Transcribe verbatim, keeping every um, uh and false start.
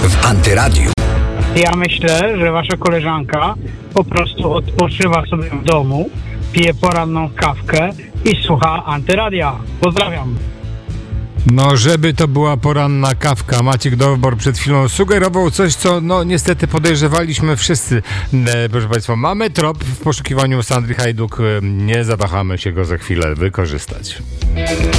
w Antyradiu. Ja myślę, że wasza koleżanka po prostu odpoczywa sobie w domu, pije poranną kawkę i słucha Antyradia. Pozdrawiam. No, żeby to była poranna kawka. Maciek Dowbor przed chwilą sugerował coś, co no niestety podejrzewaliśmy wszyscy. E, proszę Państwa, mamy trop w poszukiwaniu Sandry Hajduk. Nie zawahamy się go za chwilę wykorzystać.